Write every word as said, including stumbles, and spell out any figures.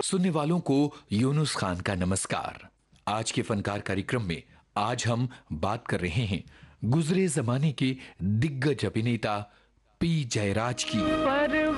सुनने वालों को यूनुस खान का नमस्कार। आज के फनकार कार्यक्रम में आज हम बात कर रहे हैं गुजरे जमाने के दिग्गज अभिनेता पी जयराज की। पर